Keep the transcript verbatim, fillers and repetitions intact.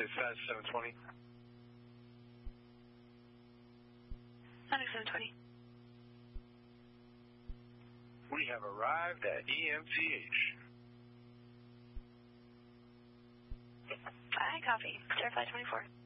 Fast seven twenty. Onyx seven twenty. We have arrived at E M T H. I copy. Star Flight twenty-four.